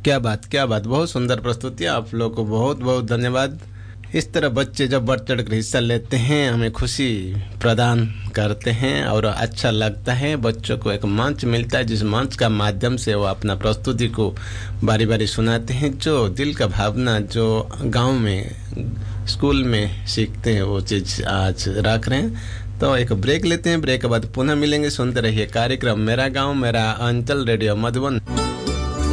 क्या बात, बहुत सुंदर प्रस्तुति। आप लोग को बहुत बहुत धन्यवाद। इस तरह बच्चे जब बढ़ चढ़ कर हिस्सा लेते हैं, हमें खुशी प्रदान करते हैं और अच्छा लगता है। बच्चों को एक मंच मिलता है, जिस मंच का माध्यम से वो अपना प्रस्तुति को बारी बारी सुनाते हैं। जो दिल का भावना जो गांव में स्कूल में सीखते हैं, वो चीज़ आज रख रहे हैं। तो एक ब्रेक लेते हैं, ब्रेक के बाद पुनः मिलेंगे। सुनते रहिए कार्यक्रम मेरा गाँव मेरा अंचल, रेडियो मधुबन।